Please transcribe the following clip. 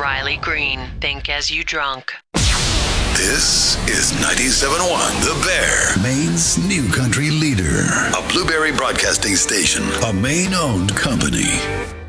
Riley Green. Think as you drunk. This is 97.1 The Bear, Maine's new country leader. A Blueberry Broadcasting Station, a Maine-owned company.